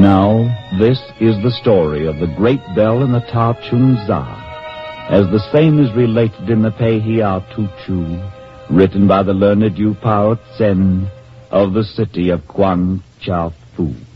Now, this is the story of the great bell in the Ta Chung Za, as the same is related in the Pei Hia Tu Chu, written by the learned Yu Pao Tsen of the city of Guangzhou.